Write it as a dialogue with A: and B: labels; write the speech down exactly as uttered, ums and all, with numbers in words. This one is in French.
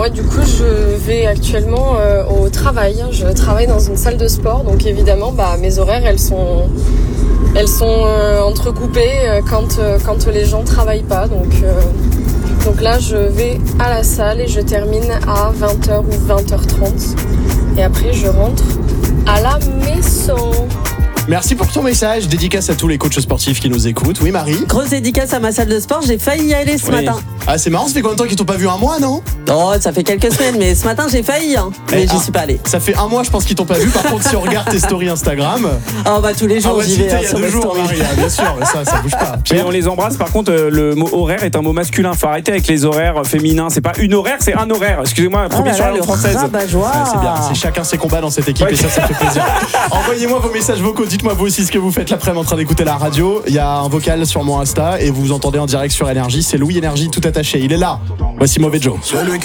A: moi, du coup, je vais actuellement euh, au travail. Je travaille dans une salle de sport, donc évidemment, bah, mes horaires, elles sont, elles sont euh, entrecoupées euh, quand, euh, quand les gens travaillent pas. Donc, euh, donc là, je vais à la salle et je termine à vingt heures ou vingt heures trente. Et après, je rentre à la maison.
B: Merci pour ton message. Dédicace à tous les coachs sportifs qui nous écoutent. Oui, Marie.
C: Grosse dédicace à ma salle de sport. J'ai failli y aller ce
B: Oui.
C: matin.
B: Ah, c'est marrant, ça fait combien de temps qu'ils t'ont pas vu? Un mois, non?
C: Oh, ça fait quelques semaines, mais ce matin j'ai failli, hein. Mais
B: Eh,
C: j'y
B: ah,
C: suis pas allée.
B: Ça fait un mois, je pense qu'ils t'ont pas vu. Par contre, si on regarde tes stories Instagram.
C: Oh, bah tous les jours
B: Ah ouais,
C: j'y
B: si,
C: vais
B: il y
C: hein,
B: a
C: sur
B: deux
C: mes
B: jours,
C: stories.
B: Marie, ah, bien sûr, mais ça, ça bouge pas.
D: Et
B: Pierre.
D: on les embrasse. Par contre, euh, le mot horaire est un mot masculin. Faut arrêter avec les horaires féminins. C'est pas une horaire, c'est un horaire. Excusez-moi,
C: Oh
D: premier
C: là
D: sur
C: là,
D: la
C: le
D: langue française.
C: rabat-joie.
B: Ah, c'est bien, c'est chacun ses combats dans cette équipe
D: Ouais.
B: et ça, ça fait plaisir. Envoyez-moi vos messages vocaux, dites-moi vous aussi ce que vous faites l'après-midi en train d'écouter la radio. Il y a un vocal sur mon Insta et vous entendez en direct sur Énergie. C'est Louis Énergie tout attaché. Il est là. Voici Mauvais Joe.